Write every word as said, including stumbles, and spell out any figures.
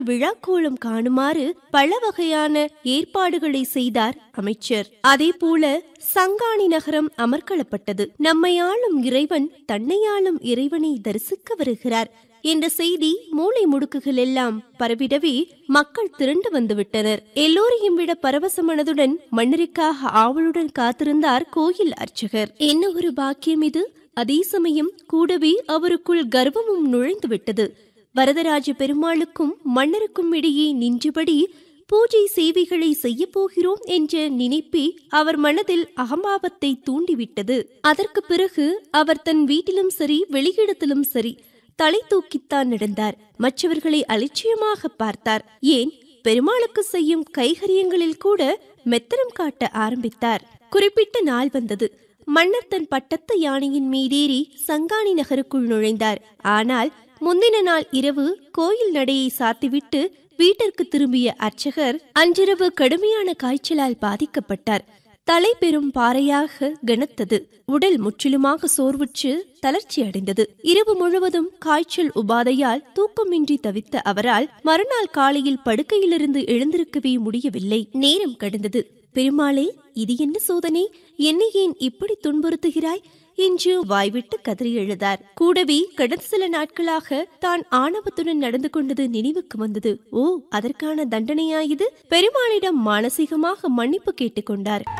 விழாக்கோலம் காணுமாறு பல வகையான ஏற்பாடுகளை செய்தார் அமைச்சர். அதே போல சங்காணி நகரம் அமர்க்களப்பட்டது. நம்மை ஆளும் இறைவன் தன்னையாளும் இறைவனை தரிசிக்க வருகிறார் என்ற செய்தி மூளை முடுக்குகள் எல்லாம் பரவிடவே மக்கள் திரண்டு வந்துவிட்டனர். எல்லோரையும் விட பரவச மனதுடன் மன்னருக்காக ஆவலுடன் காத்திருந்தார் கோயில் அர்ச்சகர். என்ன ஒரு பாக்கியம் இது! அதே சமயம் கூடவே அவருக்குள் கர்வமும் நுழைந்து விட்டது. வரதராஜ பெருமாளுக்கும் மன்னருக்கும் இடையே நின்றபடி பூஜை சேவைகளை செய்ய போகிறோம் என்ற நினைப்பே அவர் மனதில் அகம்பாவத்தை தூண்டிவிட்டது. அதற்கு பிறகு அவர் தன் வீட்டிலும் சரி வெளியிடத்திலும் சரி தலை தூக்கித்தான் நடந்தார். மற்றவர்களை அலட்சியமாக பார்த்தார். ஏன் பெருமாளுக்கு செய்யும் கைகரியங்களில் கூட மெத்தனம் காட்ட ஆரம்பித்தார். குறிப்பிட்ட நாள் வந்தது. மன்னர் தன் பட்டத்து யானையின் மீதேறி சங்காணி நகருக்குள் நுழைந்தார். ஆனால் முந்தின நாள் இரவு கோயில் நடையை சாத்திவிட்டு வீட்டிற்கு திரும்பிய அர்ச்சகர் அன்றிரவு கடுமையான காய்ச்சலால் பாதிக்கப்பட்டார். தலை பெரும் பாறையாக கனத்தது. உடல் முற்றிலுமாக சோர்வுற்று தளர்ச்சி அடைந்தது. இரவு முழுவதும் காய்ச்சல் உபாதையால் தூக்கமின்றி தவித்த அவரால் மறுநாள் காலையில் படுக்கையிலிருந்து எழுந்திருக்கவே முடியவில்லை. நேரம் கடந்தது. பெருமாளே, இது என்ன சோதனை? என்னை ஏன் இப்படி துன்புறுத்துகிறாய் என்று வாய்விட்டு கதறி எழுதார். கூடவே கடந்த சில நாட்களாக தான் ஆணவத்துடன் நடந்து கொண்டது நினைவுக்கு வந்தது. ஓ, அதற்கான தண்டனையாயுது? பெருமாளிடம் மானசீகமாக மன்னிப்பு கேட்டுக்கொண்டார்.